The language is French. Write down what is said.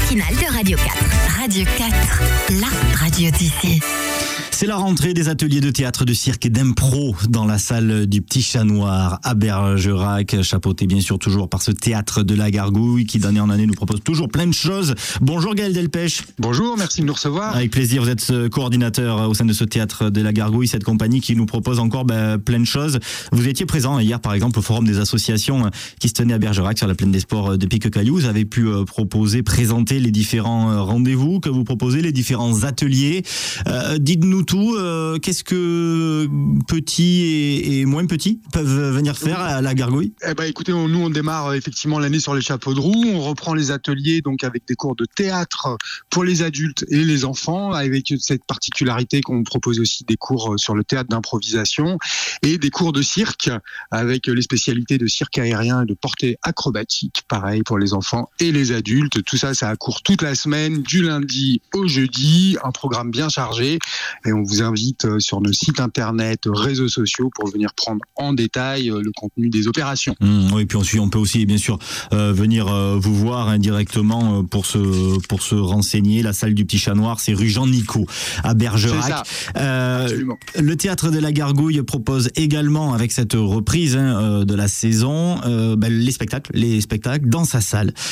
matinale de Radio 4. Radio 4, la radio d'ici. C'est la rentrée des ateliers de théâtre, de cirque et d'impro dans la salle du Petit Chat Noir à Bergerac, chapeauté bien sûr toujours par ce théâtre de la Gargouille qui d'année en année nous propose toujours plein de choses. Bonjour Gaël Delpech. Bonjour, merci de nous recevoir. Avec plaisir, vous êtes coordinateur au sein de ce théâtre de la Gargouille, cette compagnie qui nous propose encore plein de choses. Vous étiez présent hier par exemple au forum des associations qui se tenait à Bergerac sur la plaine des sports de Pic-Cailloux. Vous avez pu présenter les différents rendez-vous que vous proposez, les différents ateliers. Dites-nous tout, qu'est-ce que petits et moins petits peuvent venir faire à la Gargouille? Écoutez, nous on démarre effectivement l'année sur les chapeaux de roue. On reprend les ateliers donc avec des cours de théâtre pour les adultes et les enfants, avec cette particularité qu'on propose aussi des cours sur le théâtre d'improvisation et des cours de cirque avec les spécialités de cirque aérien et de portée acrobatique, pareil pour les enfants et les adultes. Tout ça, ça court toute la semaine, du lundi au jeudi, un programme bien chargé. Et on vous invite sur nos sites internet, réseaux sociaux pour venir prendre en détail le contenu des opérations. Oui, puis ensuite on peut aussi bien sûr venir vous voir indirectement pour se renseigner. La salle du Petit Chat Noir, c'est rue Jean-Nicot à Bergerac. Le théâtre de la Gargouille propose également, avec cette reprise de la saison, les spectacles dans sa salle.